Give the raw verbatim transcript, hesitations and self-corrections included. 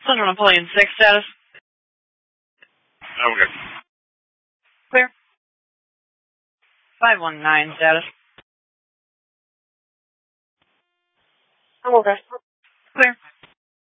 Central Napoleon six status. Okay. Clear. five one nine status. I'm okay. Clear.